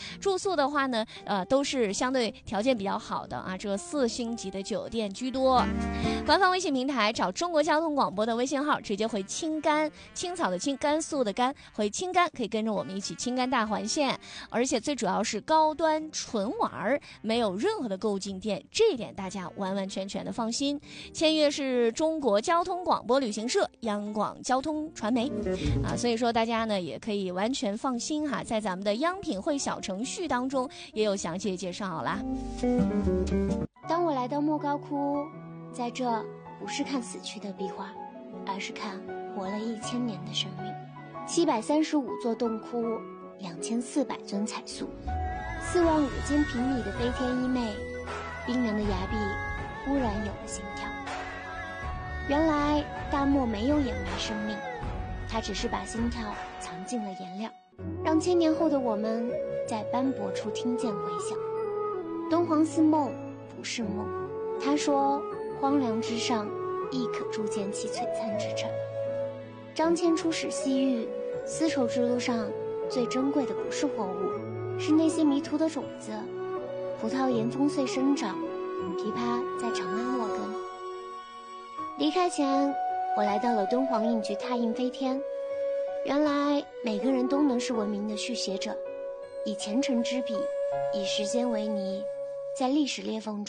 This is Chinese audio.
住宿的话呢，都是相对条件比较好的啊，这4星级的酒店居多。官方微信平台找中国交通广播的微信号，直接回青甘，青草的青，甘肃的甘，回青甘可以跟着我们一起青甘大环线，而且最主要是高端纯玩，没有任何的购进店，这一点大家完完全全的放心。签约是中国交通广播旅行社、央广交通传媒啊，所以说大家呢也可以完全放心哈，在咱们的央品汇小程序当中也有详细的介绍啦。 当我来到莫高窟，在这不是看死去的壁画，而是看活了1000年的生命。735座洞窟，2400尊彩塑，45000平米的飞天衣袂，冰凉的崖壁忽然有了心跳。原来大漠没有掩埋生命，它只是把心跳藏进了颜料，让1000年后的我们在斑驳处听见回响。敦煌寺梦不是梦，他说荒凉之上亦可铸建其璀璨之城。张骞出使西域，丝绸之路上最珍贵的不是货物，是那些迷途的种子。葡萄岩风碎生长，枇杷在长安落根。离开前，我来到了敦煌印局拓印飞天。原来每个人都能是文明的续写者，以虔诚之笔，以时间为泥，在历史裂缝中